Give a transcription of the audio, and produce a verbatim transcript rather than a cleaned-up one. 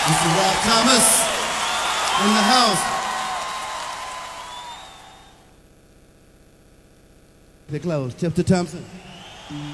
Mister Rob Thomas in the house. They're closed. Tipton Thompson.